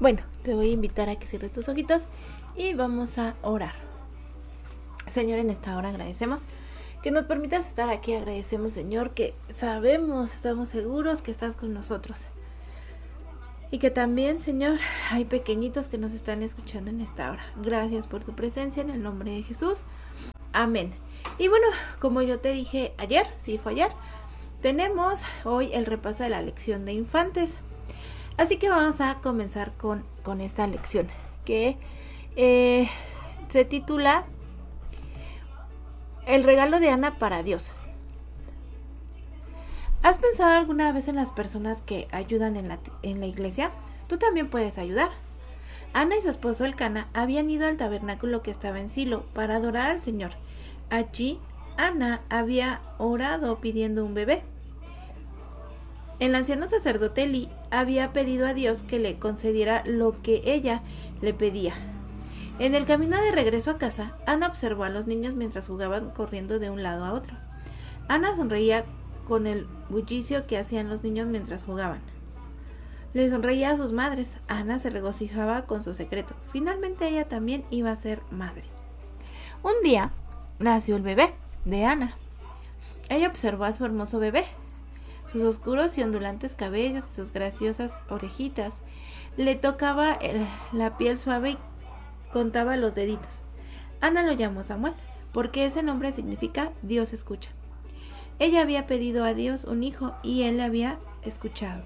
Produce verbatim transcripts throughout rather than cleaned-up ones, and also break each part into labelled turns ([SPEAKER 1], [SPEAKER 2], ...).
[SPEAKER 1] Bueno, te voy a invitar a que cierres tus ojitos y vamos a orar. Señor, en esta hora agradecemos que nos permitas estar aquí. Agradecemos, Señor, que sabemos, estamos seguros que estás con nosotros. Y que también, Señor, hay pequeñitos que nos están escuchando en esta hora. Gracias por tu presencia en el nombre de Jesús. Amén. Y bueno, como yo te dije ayer, sí fue ayer, tenemos hoy el repaso de la lección de infantes. Así que vamos a comenzar con, con esta lección que eh, se titula El regalo de Ana para Dios. ¿Has pensado alguna vez en las personas que ayudan en la, en la iglesia? Tú también puedes ayudar. Ana y su esposo Elcana habían ido al tabernáculo que estaba en Silo para adorar al Señor. Allí, Ana había orado pidiendo un bebé. El anciano sacerdote Elí había pedido a Dios que le concediera lo que ella le pedía. En el camino de regreso a casa, Ana observó a los niños mientras jugaban corriendo de un lado a otro. Ana sonreía con el bullicio que hacían los niños mientras jugaban. Le sonreía a sus madres. Ana se regocijaba con su secreto. Finalmente ella también iba a ser madre. Un día nació el bebé de Ana. Ella observó a su hermoso bebé. Sus oscuros y ondulantes cabellos y sus graciosas orejitas. Le tocaba el, la piel suave y contaba los deditos. Ana lo llamó Samuel, porque ese nombre significa Dios escucha. Ella había pedido a Dios un hijo y él le había escuchado.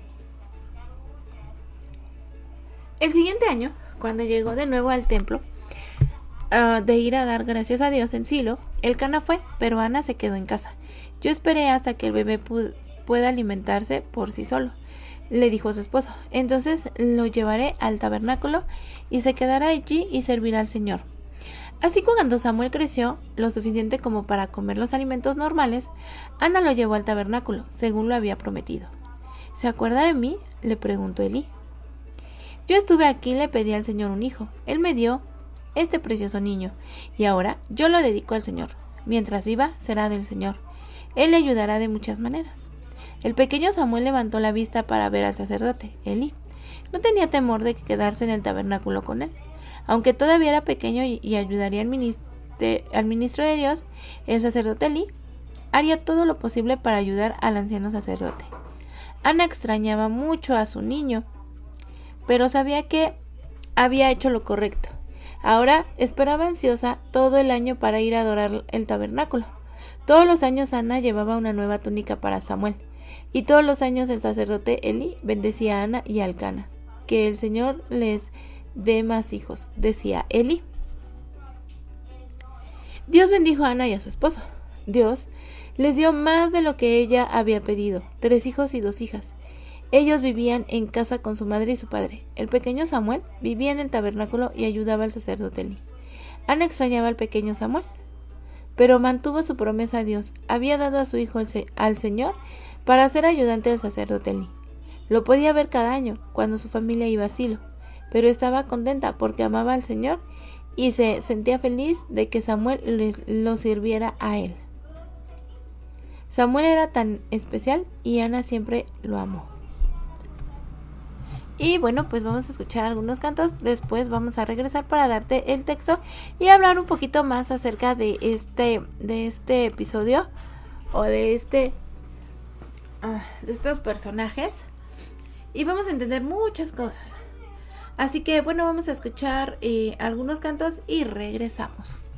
[SPEAKER 1] El siguiente año, cuando llegó de nuevo al templo uh, de ir a dar gracias a Dios en Silo, Elcana fue, pero Ana se quedó en casa. Yo esperé hasta que el bebé pudo pueda alimentarse por sí solo, le dijo a su esposo. Entonces lo llevaré al tabernáculo y se quedará allí y servirá al Señor. Así, cuando Samuel creció lo suficiente como para comer los alimentos normales, Ana lo llevó al tabernáculo, según lo había prometido. ¿Se acuerda de mí?, le preguntó Elí. Yo estuve aquí y le pedí al Señor un hijo. Él me dio este precioso niño, y ahora yo lo dedico al Señor. Mientras viva, será del Señor. Él le ayudará de muchas maneras. El pequeño Samuel levantó la vista para ver al sacerdote, Elí. No tenía temor de quedarse en el tabernáculo con él. Aunque todavía era pequeño y, y ayudaría al, ministro, al ministro de Dios, el sacerdote Elí haría todo lo posible para ayudar al anciano sacerdote. Ana extrañaba mucho a su niño, pero sabía que había hecho lo correcto. Ahora esperaba ansiosa todo el año para ir a adorar el tabernáculo. Todos los años Ana llevaba una nueva túnica para Samuel. Y todos los años el sacerdote Elí bendecía a Ana y a Elcana. Que el Señor les dé más hijos, decía Elí. Dios bendijo a Ana y a su esposo. Dios les dio más de lo que ella había pedido, tres hijos y dos hijas. Ellos vivían en casa con su madre y su padre. El pequeño Samuel vivía en el tabernáculo y ayudaba al sacerdote Elí. Ana extrañaba al pequeño Samuel, pero mantuvo su promesa a Dios. Había dado a su hijo al Señor para ser ayudante del sacerdote Elí. Lo podía ver cada año, cuando su familia iba a Silo, pero estaba contenta porque amaba al Señor y se sentía feliz de que Samuel le, lo sirviera a él. Samuel era tan especial y Ana siempre lo amó. Y bueno, pues vamos a escuchar algunos cantos, después vamos a regresar para darte el texto y hablar un poquito más acerca de este, de este episodio o de este... de estos personajes y vamos a entender muchas cosas. Así que bueno, vamos a escuchar eh, algunos cantos y regresamos.